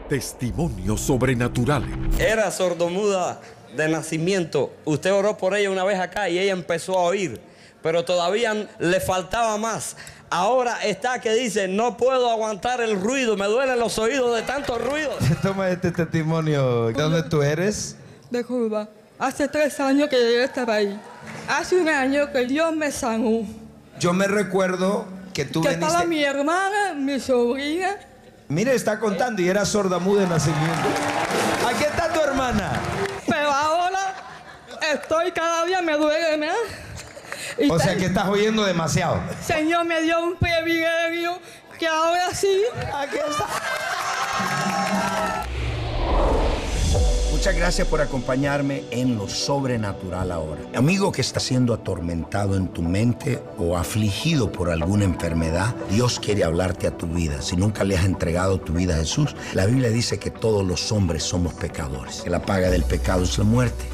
Testimonios sobrenaturales. Era sordomuda de nacimiento. Usted oró por ella una vez acá y ella empezó a oír, pero todavía le faltaba más. Ahora está que dice, no puedo aguantar el ruido, me duelen los oídos de tanto ruido. Toma este testimonio. ¿De dónde tú eres? De Cuba. Hace 3 años que llegué a este país. Hace 1 año que Dios me sanó. Yo me recuerdo que tú Que viniste... estaba mi hermana, mi sobrina. Mire, está contando y era sordomuda de nacimiento. Aquí está tu hermana. Pero ahora estoy cada día, me duele más. Y O sea que estás oyendo demasiado. Señor me dio un privilegio que ahora sí. Aquí está. Muchas gracias por acompañarme en Lo Sobrenatural ahora. Amigo que está siendo atormentado en tu mente o afligido por alguna enfermedad, Dios quiere hablarte a tu vida. Si nunca le has entregado tu vida a Jesús, la Biblia dice que todos los hombres somos pecadores, que la paga del pecado es la muerte.